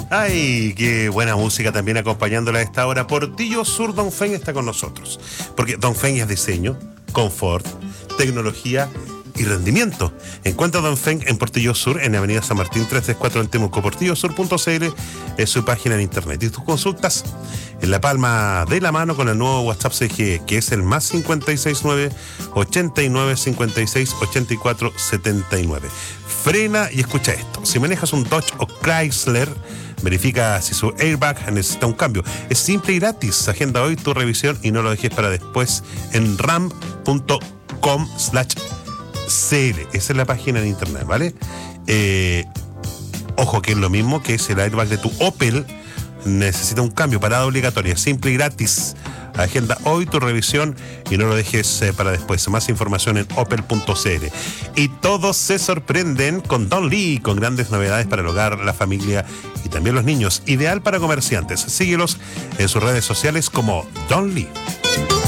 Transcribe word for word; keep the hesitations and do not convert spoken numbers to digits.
Ay, qué buena música también acompañándola a esta hora. Portillo Sur Dongfeng está con nosotros. Porque Dongfeng es diseño, confort, tecnología y rendimiento. Encuentra Dongfeng en Portillo Sur, en Avenida San Martín trescientos treinta y cuatro en Temuco. portillo sur punto c l es su página en internet. Y tus consultas en la palma de la mano con el nuevo WhatsApp C G E, que es el más cincuenta y seis nueve, ochenta y nueve, cincuenta y seis, ochenta y cuatro, setenta y nueve. Frena y escucha esto. Si manejas un Dodge o Chrysler, verifica si su airbag necesita un cambio. Es simple y gratis. Agenda hoy tu revisión y no lo dejes para después en ram punto com slash cl. Esa es la página en internet, ¿vale? Eh, ojo que es lo mismo que es el airbag de tu Opel. Necesita un cambio, parada obligatoria, simple y gratis. Agenda hoy tu revisión y no lo dejes eh, para después. Más información en opel punto c l. Y todos se sorprenden con Don Lee, con grandes novedades para el hogar, la familia y también los niños. Ideal para comerciantes. Síguelos en sus redes sociales como Don Lee.